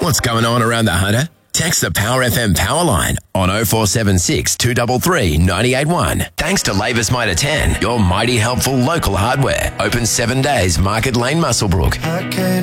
What's going on around the Hunter? Text the Power FM power line on 0476 233 981. Thanks to Labour's Mitre 10, your mighty helpful local hardware. Open 7 days, Market Lane, Muswellbrook. I can't